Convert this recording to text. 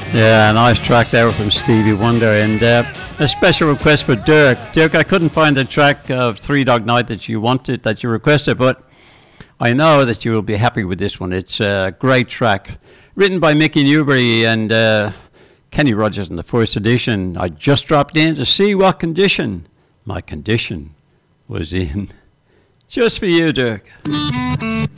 Yeah, nice track there from Stevie Wonder. And a special request for Dirk. Dirk, I couldn't find the track of Three Dog Night that you wanted, that you requested, but I know that you will be happy with this one. It's a great track. Written by Mickey Newbury and Kenny Rogers in the first edition. I just dropped in to see what condition my condition was in. Just for you, Dirk.